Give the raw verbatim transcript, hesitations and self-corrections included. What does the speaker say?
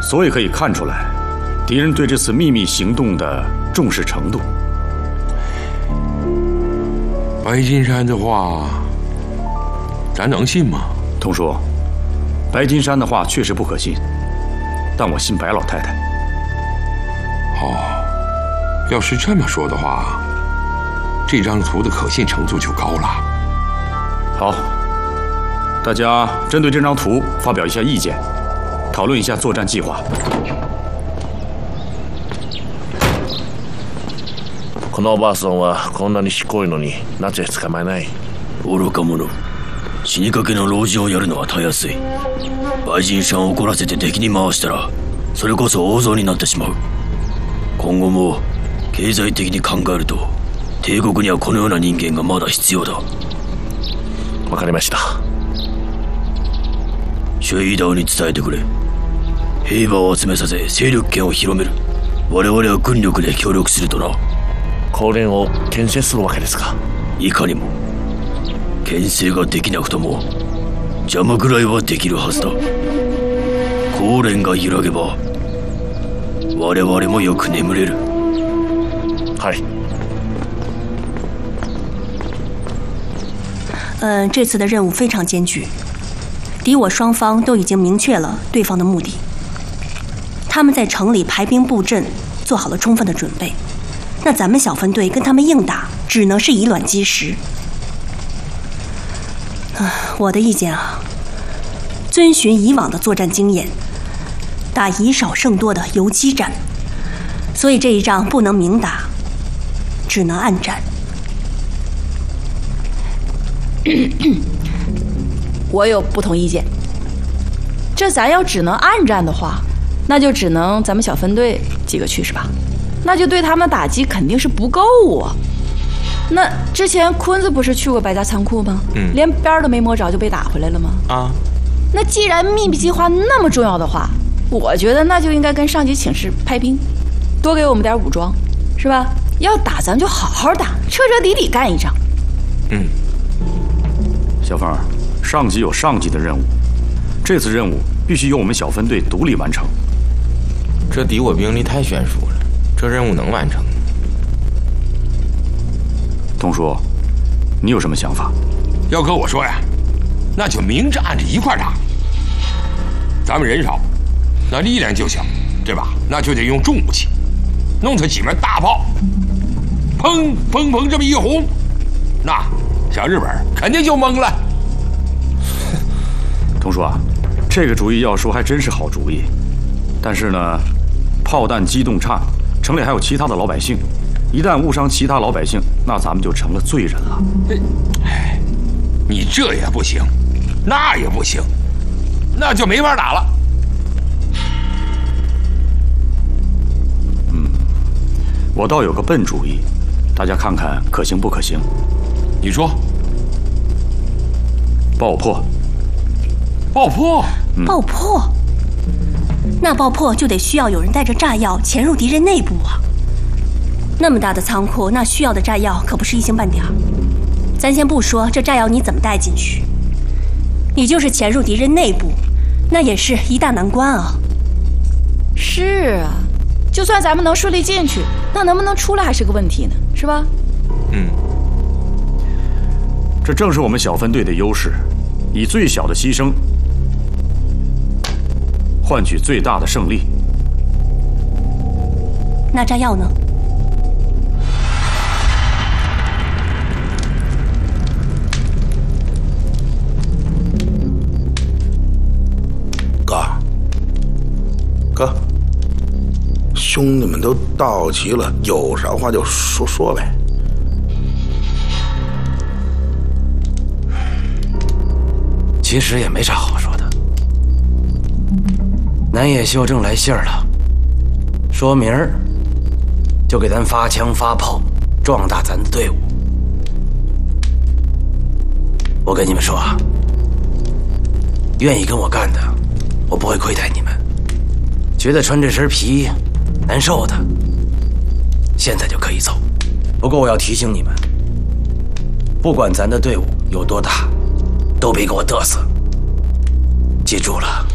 所以可以看出来，敌人对这次秘密行动的重视程度。 白金山的话，咱能信吗？ 童叔，白金山的话确实不可信，但我信白老太太。 哦，要是这么说的话，这张图的可信程度就高了。 好，大家针对这张图发表一下意见，讨论一下作战计划。 このおばあさんはこんなに賢いのになぜ捕まえない？ 愚か者。死にかけの老人をやるのはたやすい。売人さんを怒らせて敵に回したら、それこそ大損になってしまう。今後も経済的に考えると、帝国にはこのような人間がまだ必要だ。 わかりました。シュエイダーに伝えてくれ。兵馬を集めさせ勢力圏を広める。我々は軍力で協力するとな。 公連を牽制するわけですか。 いかにも牽制ができなくとも邪魔ぐらいはできるはずだ。公連が揺らげば我々もよく眠れる。 はい。 嗯，这次的任务非常艰巨，敌我双方都已经明确了对方的目的。他们在城里排兵布阵，做好了充分的准备。那咱们小分队跟他们硬打，只能是以卵击石。啊，我的意见啊，遵循以往的作战经验，打以少胜多的游击战。所以这一仗不能明打，只能暗战。 我有不同意见。这咱要只能暗战的话，那就只能咱们小分队几个去是吧？那就对他们打击肯定是不够啊。那之前坤子不是去过白家仓库吗？嗯，连边都没摸着就被打回来了吗？啊，那既然秘密计划那么重要的话，我觉得那就应该跟上级请示派兵，多给我们点武装，是吧？要打咱就好好打，彻彻底底干一仗。 嗯，小凤儿，上级有上级的任务，这次任务必须由我们小分队独立完成。 这敌我兵力太悬殊了，这任务能完成？ 童叔，你有什么想法？ 要搁我说呀，那就明着暗着一块打。咱们人少，那力量就小，对吧？那就得用重武器，弄他几门大炮，砰砰砰这么一轰，那小日本肯定就懵了。 童叔啊，这个主意要说还真是好主意，但是呢，炮弹机动差，城里还有其他的老百姓，一旦误伤其他老百姓，那咱们就成了罪人了。 哎，你这也不行，那也不行，那就没法打了。 嗯，我倒有个笨主意，大家看看可行不可行？ 你说。 爆破。 爆破？ 嗯、爆破？那爆破就得需要有人带着炸药潜入敌人内部啊！那么大的仓库，那需要的炸药可不是一星半点儿。咱先不说这炸药你怎么带进去，你就是潜入敌人内部，那也是一大难关啊。 是啊，就算咱们能顺利进去，那能不能出来还是个问题呢，是吧？ 嗯，这正是我们小分队的优势，以最小的牺牲换取最大的胜利。 那炸药呢？ 哥，哥，兄弟们都到齐了，有啥话就说说呗。 其实也没啥好说的。南野修正来信儿了，说明儿就给咱发枪发炮，壮大咱的队伍。我跟你们说啊，愿意跟我干的，我不会亏待你们。觉得穿这身皮难受的，现在就可以走。不过我要提醒你们，不管咱的队伍有多大，都别给我嘚瑟。记住了。